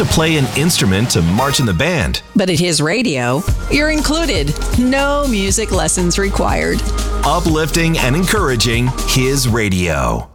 to play an instrument to march in the band. But at his radio, you're included. No music lessons required. Uplifting and encouraging his radio.